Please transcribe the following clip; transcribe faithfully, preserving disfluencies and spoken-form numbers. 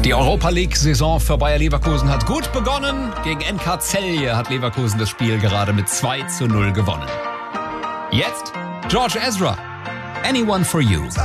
Die Europa League-Saison für Bayer Leverkusen hat gut begonnen. Gegen N K Celje hat Leverkusen das Spiel gerade mit zwei zu null gewonnen. Jetzt George Ezra. Anyone for You.